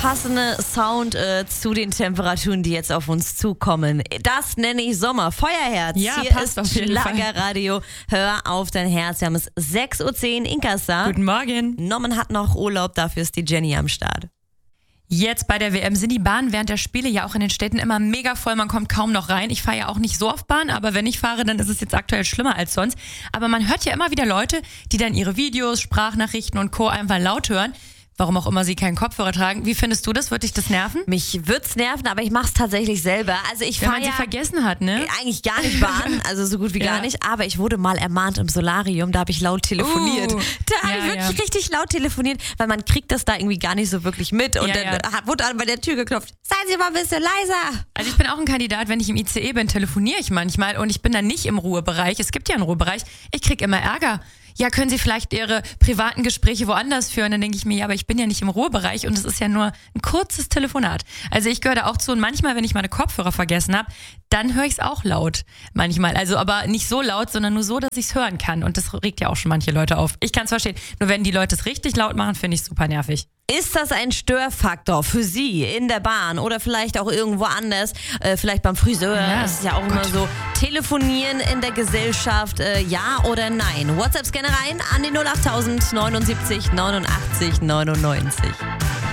passende Sound zu den Temperaturen, die jetzt auf uns zukommen. Das nenne ich Sommer. Feuerherz. Ja, hier passt ist auf jeden Fall. Schlagerradio. Hör auf dein Herz. Wir haben es 6.10 Uhr. Inka ist da. Guten Morgen. Norman hat noch Urlaub, dafür ist die Jenny am Start. Jetzt bei der WM sind die Bahnen während der Spiele ja auch in den Städten immer mega voll, man kommt kaum noch rein. Ich fahre ja auch nicht so oft Bahn, aber wenn ich fahre, dann ist es jetzt aktuell schlimmer als sonst. Aber man hört ja immer wieder Leute, die dann ihre Videos, Sprachnachrichten und Co. einfach laut hören. Warum auch immer sie keinen Kopfhörer tragen. Wie findest du das? Wird dich das nerven? Mich wird's nerven, aber ich mach's tatsächlich selber. Also ich Wenn fahre man sie vergessen hat, ne? eigentlich gar nicht Bahn, also so gut wie gar Ja. nicht. Aber ich wurde mal ermahnt im Solarium, da habe ich laut telefoniert. Da habe Ja, ich wirklich ja. richtig laut telefoniert, weil man kriegt das da irgendwie gar nicht so wirklich mit. Und Ja, dann wurde an bei der Tür geklopft. Seien Sie mal ein bisschen leiser. Also ich bin auch ein Kandidat, wenn ich im ICE bin, telefoniere ich manchmal und ich bin dann nicht im Ruhebereich. Es gibt ja einen Ruhebereich. Ich krieg immer Ärger. Ja, können Sie vielleicht Ihre privaten Gespräche woanders führen? Dann denke ich mir, ja, aber ich bin ja nicht im Ruhebereich und es ist ja nur ein kurzes Telefonat. Also ich gehöre da auch zu und manchmal, wenn ich meine Kopfhörer vergessen habe, dann höre ich es auch laut. Manchmal, also aber nicht so laut, sondern nur so, dass ich es hören kann. Und das regt ja auch schon manche Leute auf. Ich kann es verstehen. Nur wenn die Leute es richtig laut machen, finde ich es super nervig. Ist das ein Störfaktor für Sie in der Bahn oder vielleicht auch irgendwo anders? Vielleicht beim Friseur, Ja, das ist ja auch immer so. Telefonieren in der Gesellschaft, ja oder nein? WhatsApp gerne rein an die 08000 79 89 99.